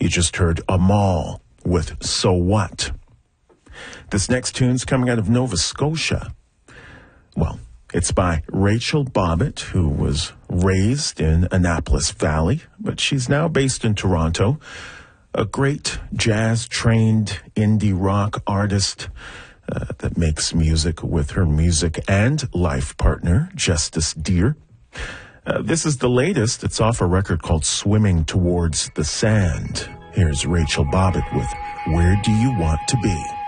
You just heard Amal with So What. This next tune's coming out of Nova Scotia. Well, it's by Rachel Bobbitt, who was raised in Annapolis Valley, but she's now based in Toronto. A great jazz-trained indie rock artist that makes music with her music and life partner, Justice Deer. This is the latest. It's off a record called Swimming Towards the Sand. Here's Rachel Bobbitt with Where Do You Want to Be?